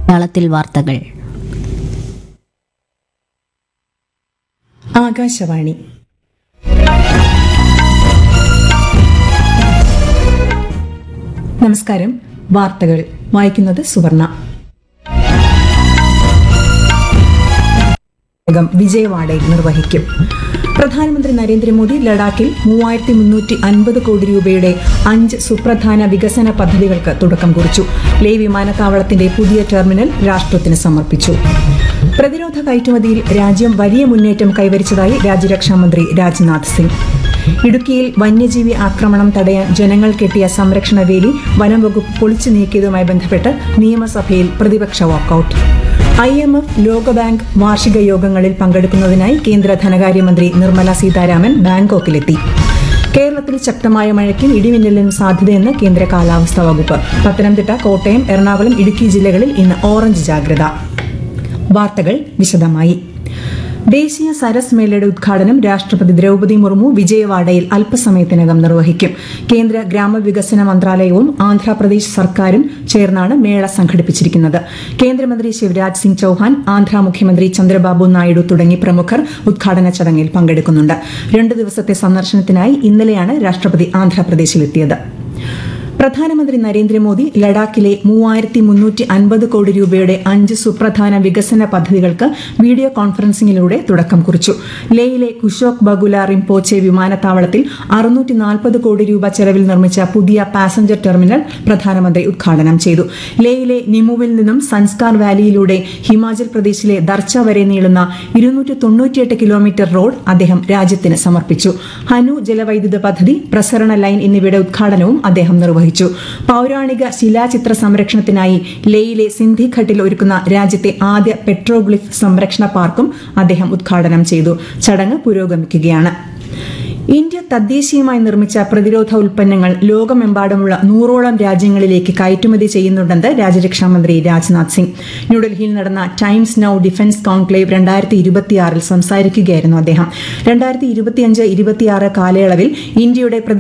മലയാളത്തിൽ വാർത്തകൾ. ആകാശവാണി. നമസ്കാരം. വാർത്തകൾ വായിക്കുന്നത് സുവർണ. വിജയവാഡയിൽ നിർവഹിക്കും. പ്രധാനമന്ത്രി നരേന്ദ്രമോദി ലഡാക്കിൽ 3350 കോടി രൂപയുടെ 5 സുപ്രധാന വികസന പദ്ധതികൾക്ക് തുടക്കം കുറിച്ചു. ലേ വിമാനത്താവളത്തിന്റെ പുതിയ ടെർമിനൽ രാഷ്ട്രത്തിന് സമർപ്പിച്ചു. പ്രതിരോധ കയറ്റുമതിയിൽ രാജ്യം വലിയ മുന്നേറ്റം കൈവരിച്ചതായി രാജ്യരക്ഷാമന്ത്രി രാജ്നാഥ് സിംഗ്. ഇടുക്കിയിൽ വന്യജീവി ആക്രമണം തടയാൻ ജനങ്ങൾ കെട്ടിയ സംരക്ഷണ വേലി വനം വകുപ്പ് പൊളിച്ചു നീക്കിയതുമായി ബന്ധപ്പെട്ട് നിയമസഭയിൽ പ്രതിപക്ഷ വാക്കൌട്ട്. IMF, ലോകബാങ്ക് വാർഷിക യോഗങ്ങളിൽ പങ്കെടുക്കുന്നതിനായി കേന്ദ്ര ധനകാര്യമന്ത്രി നിർമ്മല സീതാരാമൻ ബാങ്കോക്കിലെത്തി. കേരളത്തിൽ ശക്തമായ മഴയ്ക്കും ഇടിമിന്നലിനും സാധ്യതയെന്ന് കേന്ദ്ര കാലാവസ്ഥാ വകുപ്പ്. പത്തനംതിട്ട, കോട്ടയം, എറണാകുളം, ഇടുക്കി ജില്ലകളിൽ ഇന്ന് ഓറഞ്ച് ജാഗ്രത. വാർത്തകൾ വിശദമായി. ദേശീയ സരസ് മേളയുടെ ഉദ്ഘാടനം രാഷ്ട്രപതി ദ്രൌപദി മുർമു വിജയവാഡയിൽ അല്പസമയത്തിനകം നിർവഹിക്കും. കേന്ദ്ര ഗ്രാമവികസന മന്ത്രാലയവും ആന്ധ്രാപ്രദേശ് സർക്കാരും ചേർന്നാണ് മേള സംഘടിപ്പിച്ചിരിക്കുന്നത്. കേന്ദ്രമന്ത്രി ശിവരാജ് സിംഗ് ചൌഹാൻ, ആന്ധ്ര മുഖ്യമന്ത്രി ചന്ദ്രബാബു നായിഡു തുടങ്ങി പ്രമുഖർ ഉദ്ഘാടന ചടങ്ങിൽ പങ്കെടുക്കുന്നുണ്ട്. 2 ദിവസത്തെ സന്ദർശനത്തിനായി ഇന്നലെയാണ് രാഷ്ട്രപതി ആന്ധ്രാപ്രദേശിലെത്തിയത്. പ്രധാനമന്ത്രി നരേന്ദ്രമോദി ലഡാക്കിലെ 3350 കോടി രൂപയുടെ 5 സുപ്രധാന വികസന പദ്ധതികൾക്ക് വീഡിയോ കോൺഫറൻസിംഗിലൂടെ തുടക്കം കുറിച്ചു. ലേയിലെ കുശോക് ബഗുല റിംപോച്ചെ വിമാനത്താവളത്തിൽ 640 കോടി രൂപ ചെലവിൽ നിർമ്മിച്ച പുതിയ പാസഞ്ചർ ടെർമിനൽ പ്രധാനമന്ത്രി ഉദ്ഘാടനം ചെയ്തു. ലേയിലെ നിമുവിൽ നിന്നും സൻസ്കാർ വാലിയിലൂടെ ഹിമാചൽ പ്രദേശിലെ ദർച്ച വരെ നീളുന്ന 298 കിലോമീറ്റർ റോഡ് അദ്ദേഹം രാജ്യത്തിന് സമർപ്പിച്ചു. ഹനു ജലവൈദ്യുത പദ്ധതി, പ്രസരണ ലൈൻ എന്നിവയുടെ ഉദ്ഘാടനവും അദ്ദേഹം നിർവഹിച്ചു. പൌരാണിക ശിലാചിത്ര സംരക്ഷണത്തിനായി ലേയിലെ സിന്ധി ഘട്ടിൽ ഒരുക്കുന്ന രാജ്യത്തെ ആദ്യ പെട്രോഗ്ലിഫ് സംരക്ഷണ പാർക്കും അദ്ദേഹം ഉദ്ഘാടനം ചെയ്തു. ചടങ്ങ് പുരോഗമിക്കുകയാണ്. ഇന്ത്യ തദ്ദേശീയമായി നിർമ്മിച്ച പ്രതിരോധ ഉൽപ്പന്നങ്ങൾ ലോകമെമ്പാടുമുള്ള 100ഓളം രാജ്യങ്ങളിലേക്ക് കയറ്റുമതി ചെയ്യുന്നുണ്ടെന്ന് രാജ്യരക്ഷാമന്ത്രി രാജ്നാഥ് സിംഗ്. ന്യൂഡൽഹിയിൽ നടന്ന ടൈംസ് നൌ ഡിഫൻസ് കോൺക്ലേവ് 2026 സംസാരിക്കുകയായിരുന്നു അദ്ദേഹം. 2025-26 കാലയളവിൽ ഇന്ത്യയുടെ